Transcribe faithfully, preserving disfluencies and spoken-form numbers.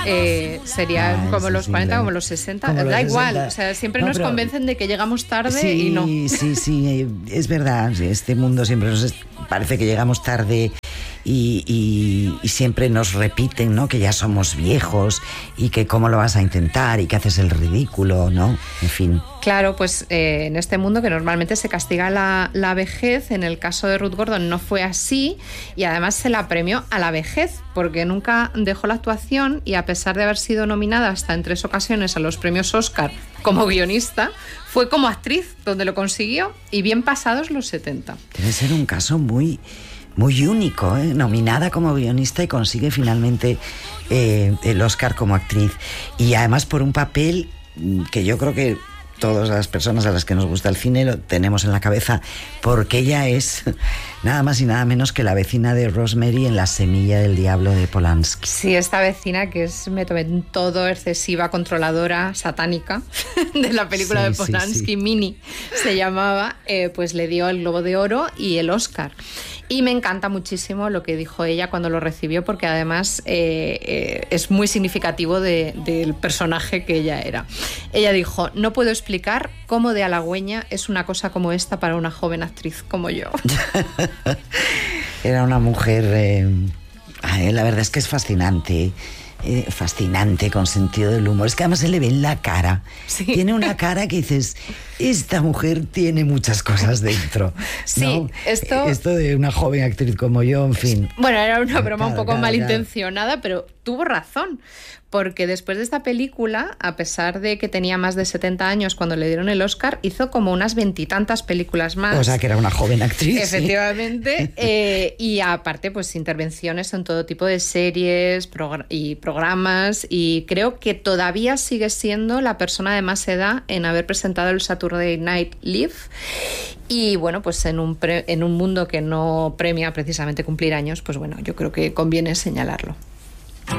eh, sería Ah, como sí, los sí, cuarenta, la- como los sesenta, como da los igual, sesenta. o sea, siempre No, nos pero- convencen de que llegamos tarde Sí, y no. sí, sí, eh, es verdad. Este mundo siempre nos es- parece que llegamos tarde y, y- y siempre nos repiten, ¿no? Que ya somos viejos y que cómo lo vas a intentar y que haces el ridículo, ¿no? En fin. Claro, pues eh, en este mundo que normalmente se castiga la, la vejez, en el caso de Ruth Gordon no fue así y además se la premió a la vejez porque nunca dejó la actuación y a pesar de haber sido nominada hasta en tres ocasiones a los premios Oscar como guionista, fue como actriz donde lo consiguió y bien pasados los setenta. Debe ser un caso muy, muy único, ¿eh? Nominada como guionista y consigue finalmente eh, el Oscar como actriz. Y además por un papel que yo creo que todas las personas a las que nos gusta el cine lo tenemos en la cabeza, porque ella es nada más y nada menos que la vecina de Rosemary en La semilla del diablo de Polanski. Sí, esta vecina que es me tomé todo, excesiva, controladora, satánica de la película Sí, de sí, Polanski, sí. Minnie se llamaba, eh, pues le dio el Globo de Oro y el Oscar. Y me encanta muchísimo lo que dijo ella cuando lo recibió, porque además eh, eh, es muy significativo de, del personaje que ella era. Ella dijo: no puedo explicar cómo de halagüeña es una cosa como esta para una joven actriz como yo. Era una mujer, eh, ay, la verdad es que es fascinante, eh, fascinante, con sentido del humor. Es que además se le ve en la cara. Sí. Tiene una cara que dices, esta mujer tiene muchas cosas dentro. Sí, ¿no? esto... Esto de una joven actriz como yo, en fin. Bueno, era una broma Claro, un poco claro, malintencionada, pero tuvo razón. Porque después de esta película, a pesar de que tenía más de setenta años cuando le dieron el Oscar, hizo como unas veintitantas películas más. O sea, que era una joven actriz. Efectivamente. Eh, y aparte, pues intervenciones en todo tipo de series progr- y programas. Y creo que todavía sigue siendo la persona de más edad en haber presentado el Saturday Night Live. Y bueno, pues en un, pre- en un mundo que no premia precisamente cumplir años, pues bueno, yo creo que conviene señalarlo.